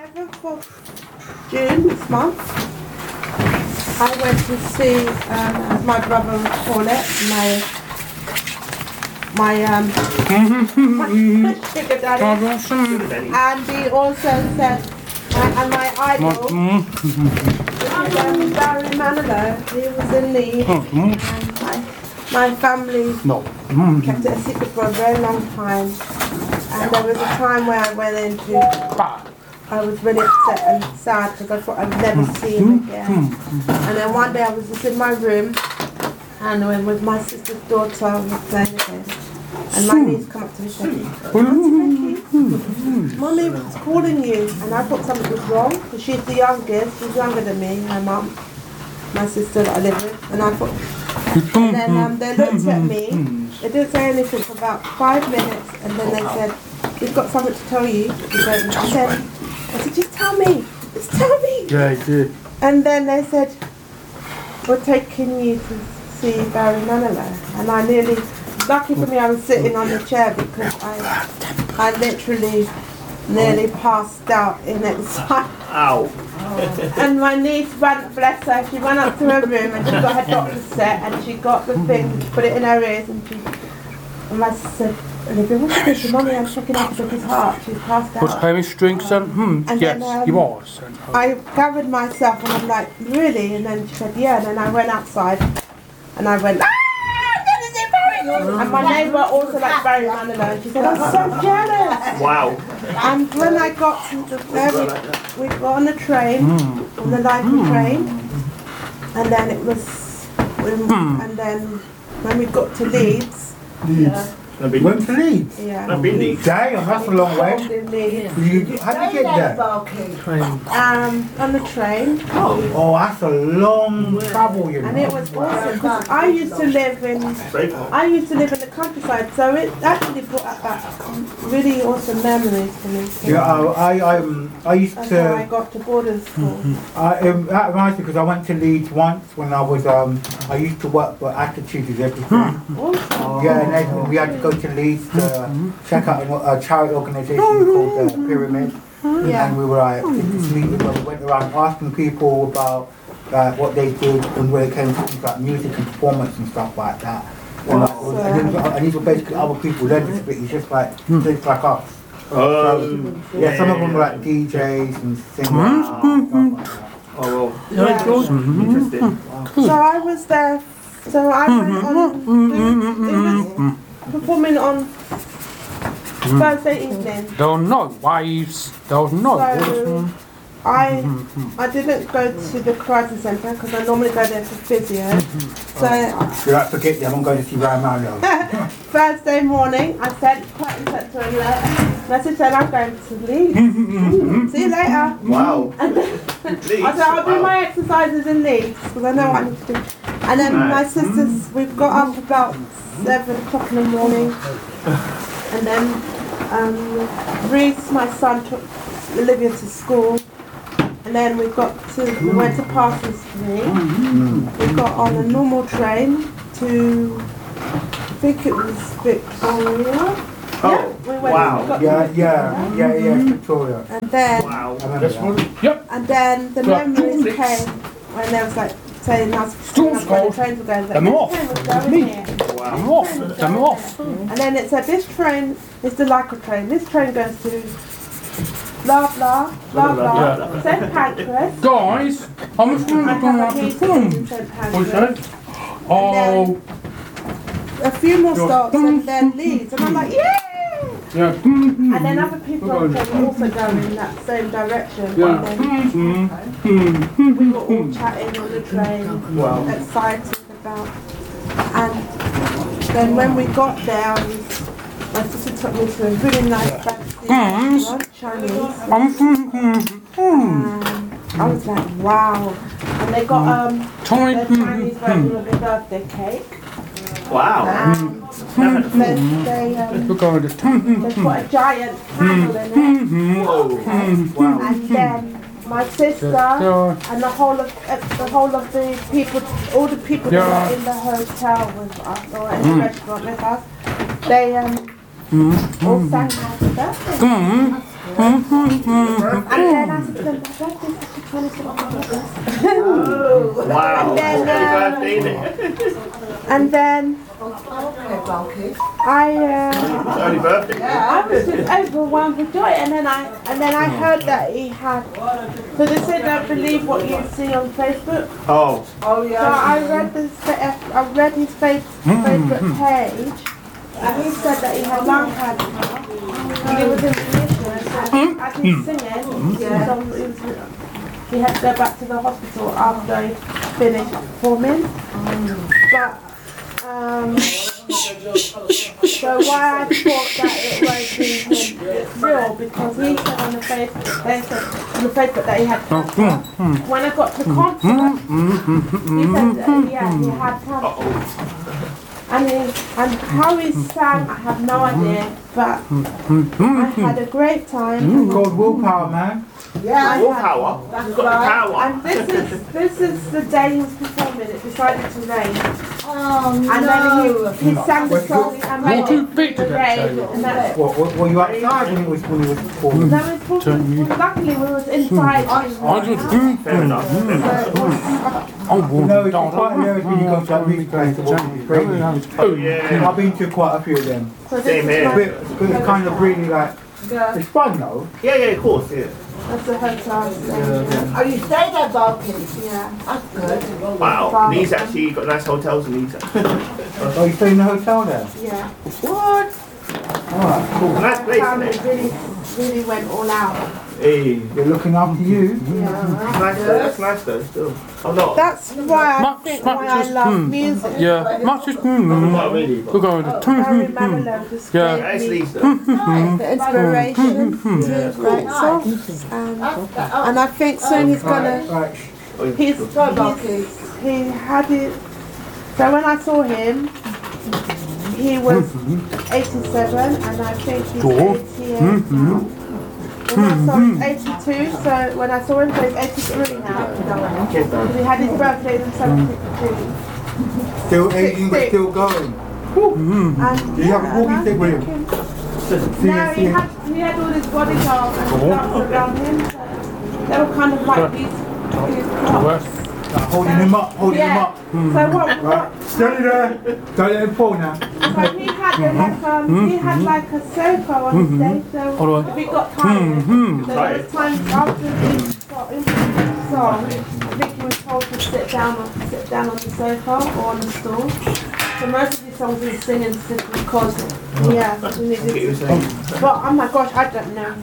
11th of June this month, I went to see, as my brother would call it, my sugar daddy. And he also said, and my idol, Barry Manilow, he was in Leeds, and my family kept it a secret for a very long time. And there was a time where I went into, I was really upset and sad because I thought I'd never see him again. And then one day I was just in my room and I went with my sister's daughter, I was playing again. And my niece come up to me and said, Mommy was calling you. And I thought something was wrong because she's the youngest, she's younger than me, my mum, my sister that I live with. And I thought, and then they looked at me, they didn't say anything for about 5 minutes, and then they said, we've got something to tell you. I said, just tell me, just tell me. Yeah, I did. And then they said, we're taking you to see Barry Manilow. And I nearly, lucky for me I was sitting on the chair because I literally nearly passed out in excitement. Ow. And my niece ran, bless her, she ran up to her room and she got her doctor's set and she got the thing, put it in her ears and my sister said, Olivia, what's this? Mommy, I'm checking after his heart. She's passed out. Was Hamish drinks and yes, then, he was. I gathered myself and I'm like, really? And then she said, yeah. And then I went outside and I went, and my neighbour also liked Barry Manilow. And she said, I'm so jealous. Wow. And when I got to the ferry, we got on the train, on the Lighton train, and then it was, and then when we got to Leeds, Went to Leeds? yeah, I've been Leeds. Damn, that's a long way. in Leeds, How did you get there? on the train, Oh, that's a long travel, you know. and it was awesome because I used to live in the countryside, so it actually brought up back really awesome memories for me. Yeah, I used That's how I to. got to boarding school. That reminds me because I went to Leeds once when I was. I used to work for Attitude is Everything. Awesome. Yeah, and then we had to go to Leeds to check out a charity organisation called Pyramid. Yeah. And we were like in this meeting where we went around asking people about what they did and where it came to things like music and performance and stuff like that. And, and these were basically other people learning to it's just like things like us. So, yeah, some of them were like DJs and singers. Oh, Yeah. interesting. So I was there. So I went on. It was performing on Thursday evening. Don't know why you don't know. So I didn't go to the crisis centre because I normally go there for physio. So You're like, forget them, I'm going to see Ryan Mario. Thursday morning, I sent crisis centre a message saying I'm going to Leeds. See you later. Wow. And then I said I'll do my exercises in Leeds because I know what I need to do. And then my sisters, we got up about 7 o'clock in the morning, and then Reese, my son, took Olivia to school, and then we went to Parsons Street. We got on a normal train to, I think it was Victoria. Oh, we went, wow. we got Yeah, Victoria. And then, Wow. I remember that. and then the memories came when there was like saying how the trains were going. I'm off. This train was going here. I'm off. I'm off. And then it said this train is the Lycra train. This train goes to blah blah blah blah. St Pancras. Guys, I'm just going to I go have out a to meeting film. in St Pancras. Oh, A few more stops and then Leeds. And I'm like, yay! yeah. And then other people on the train also going in that same direction. And then we were all chatting on the train, excited about. And then when we got there, my sister took me to a really nice fancy restaurant, Chinese. I was like, wow. And they got the Chinese version of the birthday cake. Wow. They put a giant candle in it. Wow. And then my sister and the whole of the people, all the people that were in the hotel with us or in the restaurant with us, they all sang happy birthday. And then I said to them, my birthday's the 27th of August. Wow. And then, Happy birthday, innit? And then Early birthday. I was just overwhelmed with joy, and then I heard that he had. So they said I believe what you see on Facebook. Oh. So I read his Facebook page, and he said that he had lung cancer. And he was in remission, so as he's singing, he had to go back to the hospital after he finished performing. But so why I thought that it won't be him real, because he said on the Facebook, they said on the Facebook that he had cancer. When I got to the concert, he said that, yeah, he had cancer. And how he sang, I have no idea, but I had a great time. It's called willpower, man. Yeah, Willpower. You've got the power. and this is the day he was performing. It decided to rain. And then he sang the song and made What 2 it feet the did that rain. say? And that's Were you outside when he was performing? that was performing. Luckily, we was inside. I just Fair enough. Fair enough. No, it's quite hilarious when you go to that music festival. It's crazy. Oh, yeah. I've been to quite a few of them. So Same this here. is But it's kind of really like, my, it's fun though. Yeah, of course, yeah. that's the hotel. Oh, you stayed at Barclays? Yeah. That's good. Wow. Lee's actually got nice hotels in Leeds. Oh, you stay in the hotel there? Yeah. What? Alright, cool. Nice place, Family isn't it? really went all out. Hey. They're looking after you. Yeah. Nice though. That's nice though, still. I'm not. That's why I Much- think much why I as- love music. Yeah, much as Not really. we're going to Barry Manilow just Yeah. That's gave me Leeds though. the inspiration to write songs, and I think soon he's gonna. Right. He had it. So when I saw him, he was 87, and I think he's 88 now. When I saw him, 82. So when I saw him, he's 83 now. He had his birthday in 72. Still aging but still going. And Do you have a walking stick with him? no, he had all his bodyguards and stuff around him. So they were kind of like these props. Holding him up, holding him Yeah. up. So what? Right. Steady there. Don't let him fall now. So he had like a sofa on his day, so if he got tired, there was times after he got into the song, I think he was told to sit down on the sofa or on the stool. So most of these songs he was singing because we needed to. But oh my gosh, I don't know.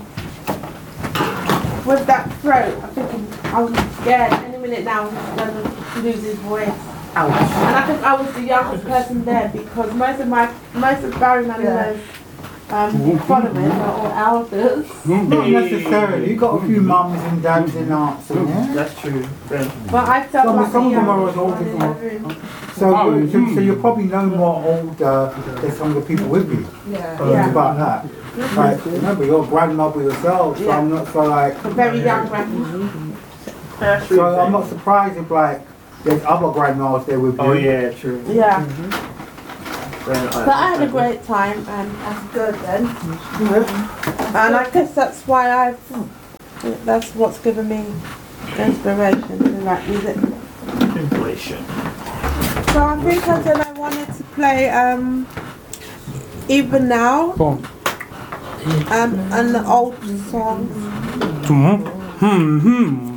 With that throat, I'm thinking I was scared any minute now he's gonna lose his voice. And I think I was the youngest person there because most of Barry Manilow's followers are all elders. Not necessarily. You got a few mums and dads and aunts in there. That's true. Yeah. But I felt like Some of the them are youngest as old one as in well. the room. So you probably know more older than some of the people with you Yeah. about that. Like, remember, you're a grandmother yourself, so I'm not so like. A very young grandma. That's true. So I'm not surprised if like there's other grandmas there with you. Oh yeah, true. Yeah. Right, But I had a great time and that's good then. And I guess that's why that's what's given me inspiration to write music. Inflation. So I think I wanted to play Even Now, Go on. an old song.